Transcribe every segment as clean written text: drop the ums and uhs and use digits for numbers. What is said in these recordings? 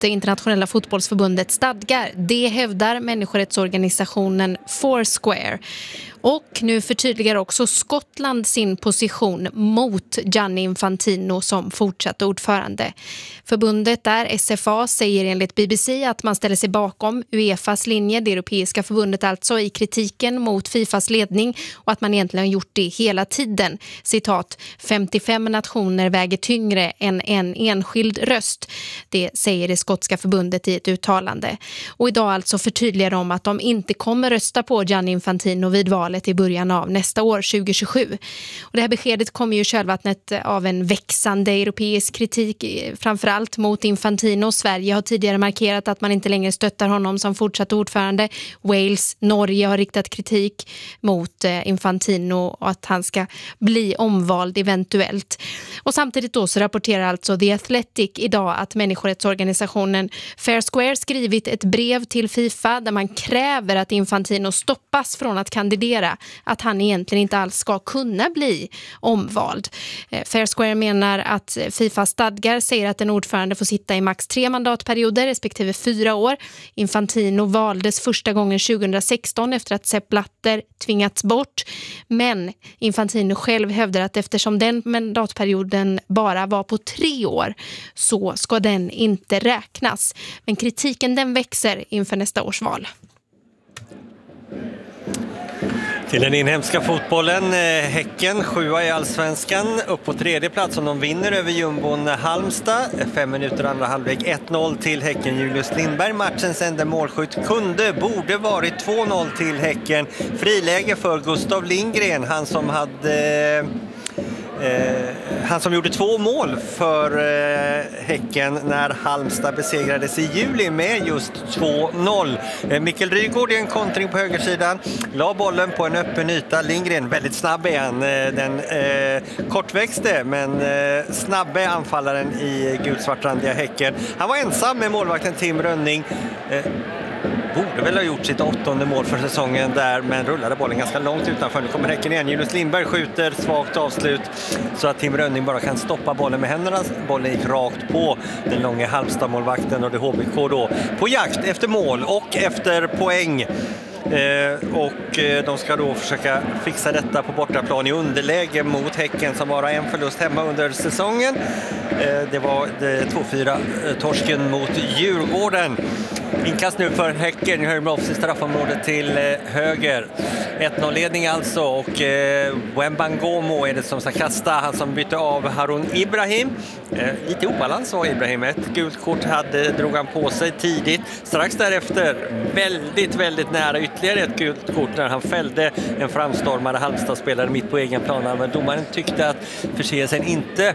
internationella fotbollsförbundets stadgar. Det hävdar människorättsorganisationen Foursquare. Och nu förtydligar också Skottland sin position mot Gianni Infantino som fortsatt ordförande. Förbundet där, SFA, säger enligt BBC att man ställer sig bakom UEFAs linje, det europeiska förbundet alltså, i kritiken mot FIFAs ledning och att man egentligen har gjort det hela tiden. Citat, 55 nationer väger tyngre än en enskild röst. Det säger det skotska förbundet i ett uttalande. Och idag alltså förtydligar de att de inte kommer rösta på Gianni Infantino vid valet i början av nästa år, 2027. Och det här beskedet kommer ju kölvattnet av en växande europeisk kritik, framförallt mot Infantino. Sverige har tidigare markerat att man inte längre stöttar honom som fortsatt ordförande. Wales, Norge har riktat kritik mot Infantino och att han ska bli omvald eventuellt. Och samtidigt då så rapporterar alltså The Athletic idag att människorättsorganisationen Foursquare skrivit ett brev till FIFA där man kräver att Infantino stoppas från att kandidera, att han egentligen inte alls ska kunna bli omvald. Foursquare menar att FIFAs stadgar säger att en ordförande får sitta i max 3 mandatperioder respektive 4 år. Infantino valdes första gången 2016 efter att Sepp Blatter tvingats bort. Men Infantino själv hävdar att eftersom den mandatperioden bara var på 3 år så ska den inte räknas. Men kritiken den växer inför nästa års val. Till den inhemska fotbollen, Häcken 7 i Allsvenskan, upp på 3:e plats om de vinner över jumbon Halmstad. 5 minuter andra halvlek, 1-0 till Häcken. Julius Lindberg, matchens enda målskytt, borde varit 2-0 till Häcken. Friläge för Gustav Lindgren, han som gjorde 2 mål för Häcken när Halmstad besegrades i juli med just 2-0. Mikkel Rygaard i en kontring på högersidan, la bollen på en öppen yta. Lindgren, väldigt snabb är han, den kortväxte men snabbe anfallaren i gulsvartrandiga Häcken. Han var ensam med målvakten Tim Rönning. Borde väl ha gjort sitt 8:e mål för säsongen där, men rullade bollen ganska långt utanför. Nu kommer Häcken igen. Julius Lindberg skjuter, svagt avslut så att Tim Rönning bara kan stoppa bollen med händerna. Bollen gick rakt på den långa Halmstad-målvakten och det HBK då på jakt efter mål och efter poäng. Och de ska då försöka fixa detta på bortaplan i underläge mot Häcken som bara en förlust hemma under säsongen. Det var 2-4-torsken mot Djurgården. Inkast nu för Häcken i Höjmroffs i straffområdet till höger. 1-0-ledning alltså och Wembangomo är det som ska kasta. Han som bytte av Harun Ibrahim. Lite obalans var Ibrahim. Ett gult kort drog han på sig tidigt. Strax därefter väldigt nära ytterligare ett gult kort när han fällde en framstormare Halmstad-spelare mitt på egen plan. Men domaren tyckte att förseelsen inte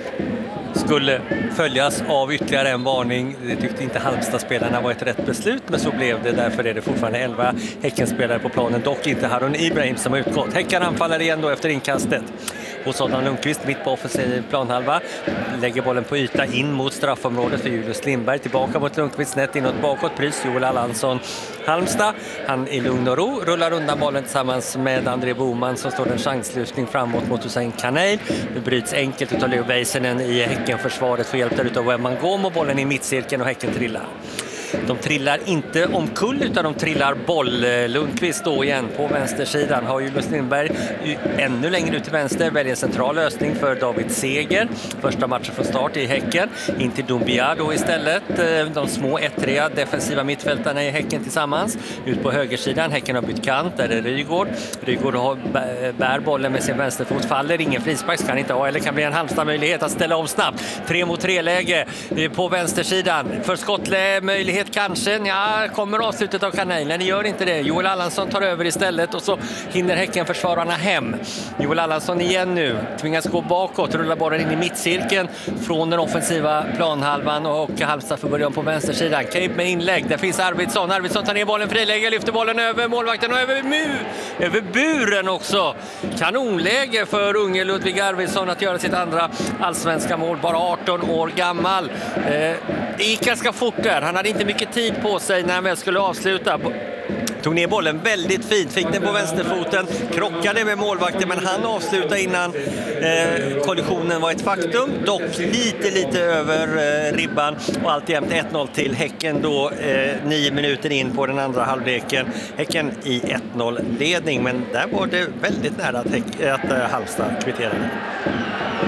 skulle följas av ytterligare en varning. Det tyckte inte Halmstad-spelarna var ett rätt beslut, men så blev det. Därför är det fortfarande 11 Häckenspelare på planen, dock inte Harun Ibrahim som har utgått. Häcken anfaller igen då efter inkastet. Och Adam Lundqvist mitt på offensiv planhalva lägger bollen på yta in mot straffområdet för Julius Lindberg. Tillbaka mot Lundqvist, snett inåt bakåt. Pris Joel Allansson, Halmstad. Han i lugn och ro rullar undan bollen tillsammans med André Boman som står en chanslyftning framåt mot Hussein Kanel. Det bryts enkelt utav Leo Väisänen i Häckenförsvaret för hjälp där utav Wembangomo. Bollen i mittcirkeln och Häcken trillar. De trillar inte omkull utan de trillar boll. Lundqvist då igen på vänstersidan. Har Julius Lindberg ännu längre ut till vänster. Väljer en central lösning för David Seger. Första matchen från start i Häcken. In till Doumbia då istället. De små 1-3 defensiva mittfältarna i Häcken tillsammans. Ut på högersidan. Häcken har bytt kant. Där är Rygaard. Rygaard bär bollen med sin vänsterfot. Faller. Ingen frispark ska han inte ha. Eller kan bli en Halmstad-möjlighet att ställa om snabbt. 3-mot-3-läge på vänstersidan. För skottlä möjlighet kanske. Ja, kommer avslutet av Kanelen. Det gör inte det. Joel Allansson tar över istället och så hinner Häckenförsvararna hem. Joel Allansson igen nu. Tvingas gå bakåt. Rullar bollen in i mittcirkeln från den offensiva planhalvan och Halmstad får börja på vänstersidan. Cape med inlägg. Där finns Arvidsson. Arvidsson tar ner bollen, friläge, lyfter bollen över målvakten och över buren också. Kanonläge för unge Ludvig Arvidsson att göra sitt andra allsvenska mål. Bara 18 år gammal. Det gick ganska fort där. Han hade inte mycket tid på sig när han väl skulle avsluta. tog ner bollen väldigt fint, fick den på vänsterfoten, krockade med målvakten, men han avslutade innan kollisionen var ett faktum, dock lite över ribban, och alltjämt 1-0 till Häcken då 9 minuter in på den andra halvleken. Häcken i 1-0 ledning, men där var det väldigt nära att Halmstad kvitterade.